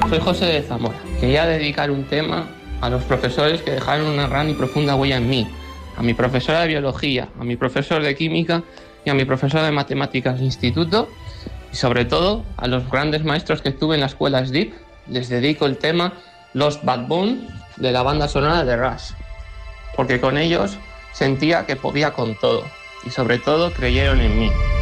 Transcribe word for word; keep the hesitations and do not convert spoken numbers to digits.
Soy José de Zamora. Quería dedicar un tema a los profesores que dejaron una gran y profunda huella en mí, a mi profesora de biología, a mi profesor de química y a mi profesor de matemáticas de instituto, y sobre todo a los grandes maestros que tuve en la escuela S D I P. Les dedico el tema Lost Backbone de la banda sonora de Rush, porque con ellos sentía que podía con todo y sobre todo creyeron en mí.